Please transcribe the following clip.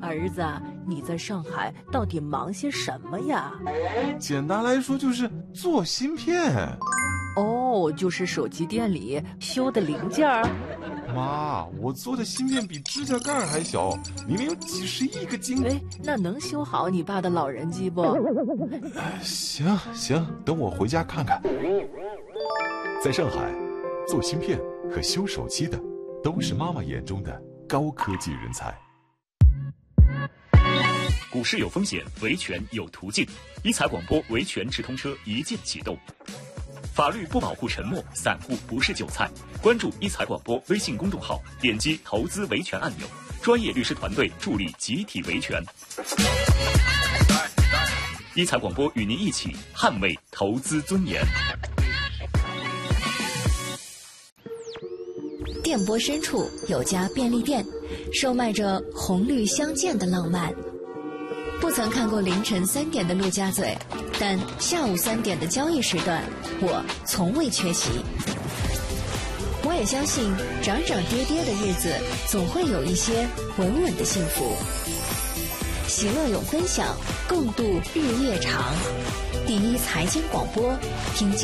儿子，你在上海到底忙些什么呀？ 简单来说就是做芯片。 哦，就是手机店里修的零件儿。 妈，我做的芯片比指甲盖还小，里面有几十亿个晶。 哎，那能修好你爸的老人机不？ 行，等我回家看看。 在上海，做芯片和修手机的都是妈妈眼中的高科技人才。 股市有风险，维权有途径。一财广播维权直通车一键启动。法律不保护沉默，散户不是韭菜。关注一财广播微信公众号，点击投资维权按钮，专业律师团队助力集体维权。一财广播与您一起捍卫投资尊严。 电波深处有家便利店，售卖着红绿相间的浪漫。不曾看过凌晨3点的陆家嘴，但下午3点的交易时段，我从未缺席。我也相信，涨涨跌跌的日子，总会有一些稳稳的幸福。喜乐永分享，共度日夜长。第一财经广播，听见